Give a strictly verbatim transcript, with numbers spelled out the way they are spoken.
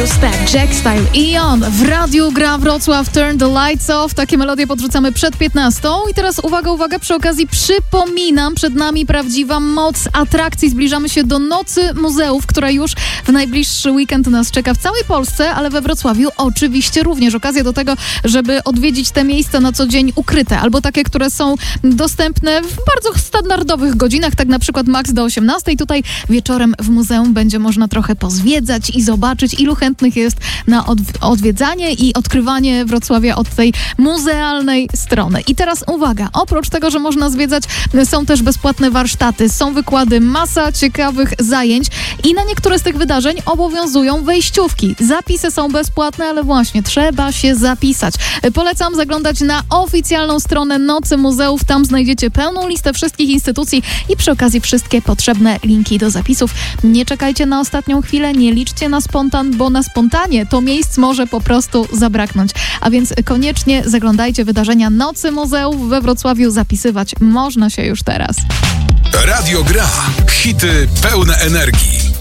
Step, Jack Style i on w Radiu Gra Wrocław, Turn the Lights Off. Takie melodie podrzucamy przed piętnastą. I teraz uwaga, uwaga, przy okazji przypominam, przed nami prawdziwa moc atrakcji. Zbliżamy się do Nocy Muzeów, która już w najbliższy weekend nas czeka w całej Polsce, ale we Wrocławiu oczywiście również. Okazja do tego, żeby odwiedzić te miejsca na co dzień ukryte, albo takie, które są dostępne w bardzo standardowych godzinach, tak na przykład maks do osiemnastej. Tutaj wieczorem w muzeum będzie można trochę pozwiedzać i zobaczyć, ilu chętnych jest na od, odwiedzanie i odkrywanie Wrocławia od tej muzealnej strony. I teraz uwaga, oprócz tego, że można zwiedzać, są też bezpłatne warsztaty, są wykłady, masa ciekawych zajęć i na niektóre z tych wydarzeń obowiązują wejściówki. Zapisy są bezpłatne, ale właśnie trzeba się zapisać. Polecam zaglądać na oficjalną stronę Nocy Muzeów, tam znajdziecie pełną listę wszystkich instytucji i przy okazji wszystkie potrzebne linki do zapisów. Nie czekajcie na ostatnią chwilę, nie liczcie na spontan, bo na spontanie to miejsc może po prostu zabraknąć. A więc koniecznie zaglądajcie wydarzenia Nocy Muzeów we Wrocławiu. Zapisywać można się już teraz. Radio Gra. Hity pełne energii.